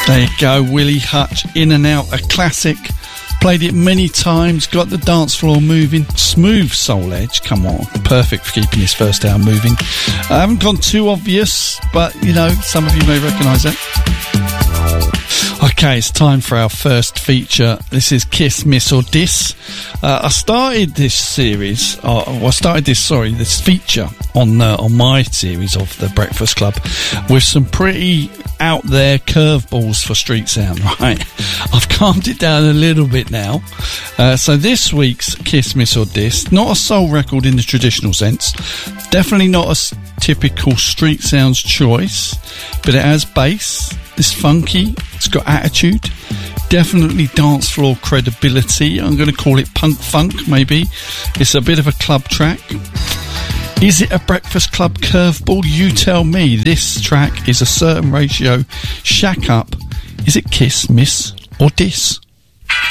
There you go, Willie Hutch, In and Out, a classic. Played it many times, got the dance floor moving. Smooth soul edge, come on, perfect for keeping this first hour moving. I haven't gone too obvious, but you know, some of you may recognise that. Okay, it's time for our first feature. This is Kiss, Miss or Diss. I started this this feature on my series of the Breakfast Club with some pretty out there curveballs for street sound, right? I've calmed it down a little bit now. So this week's Kiss, Miss or Diss, not a soul record in the traditional sense, definitely not a typical street sounds choice, but it has bass, it's funky, it's got attitude, definitely dance floor credibility. I'm going to call it punk funk, maybe. It's a bit of a club track. Is it a Breakfast Club curveball? You tell me. This track is a certain ratio. Shack up. Is it Kiss, Miss or Diss?